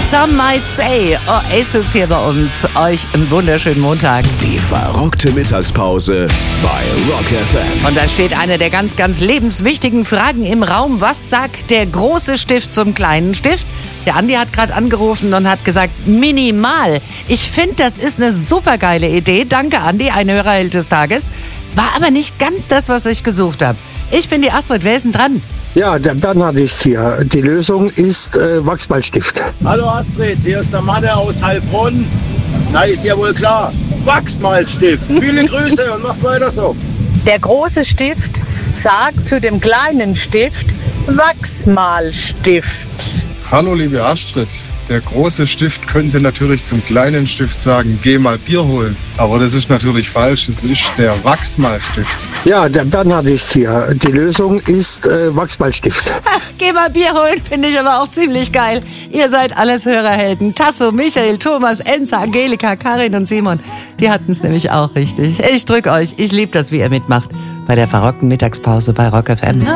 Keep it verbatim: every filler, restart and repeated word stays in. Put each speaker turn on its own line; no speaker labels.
Some might say, Oasis hier bei uns. Euch einen wunderschönen Montag.
Die verrockte Mittagspause bei Rock F M.
Und da steht eine der ganz, ganz lebenswichtigen Fragen im Raum. Was sagt der große Stift zum kleinen Stift? Der Andi hat gerade angerufen und hat gesagt, minimal. Ich finde, das ist eine supergeile Idee. Danke, Andi, ein Hörerheld des Tages. War aber nicht ganz das, was ich gesucht habe. Ich bin die Astrid. Wer ist denn dran?
Ja, der Bernhard ist hier. Die Lösung ist äh, Wachsmalstift.
Hallo Astrid, hier ist der Manne aus Heilbronn. Na, ist ja wohl klar. Wachsmalstift. Viele Grüße und macht weiter so.
Der große Stift sagt zu dem kleinen Stift Wachsmalstift.
Hallo liebe Astrid, der große Stift könnte natürlich zum kleinen Stift sagen, geh mal Bier holen. Aber das ist natürlich falsch, es ist der Wachsmalstift.
Ja, der Bernhard ist hier. Die Lösung ist äh, Wachsmalstift.
Ach, geh mal Bier holen, finde ich aber auch ziemlich geil. Ihr seid alles Hörerhelden. Tasso, Michael, Thomas, Enza, Angelika, Karin und Simon. Die hatten es nämlich auch richtig. Ich drück euch. Ich liebe das, wie ihr mitmacht bei der verrockten Mittagspause bei Rock F M.